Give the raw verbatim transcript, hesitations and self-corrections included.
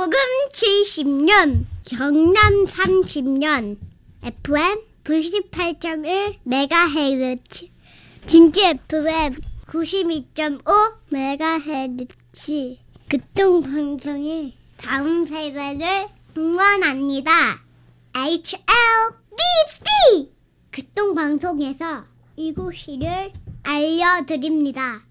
소금 칠십 년, 경남 삼십 년, 에프엠 구십팔 점 일 메가헤르츠, 진주 에프엠 구십이 점 오 메가헤르츠. 극동방송이 다음 세대를 응원합니다. 에이치엘비씨 극동방송에서 이곳을 알려드립니다.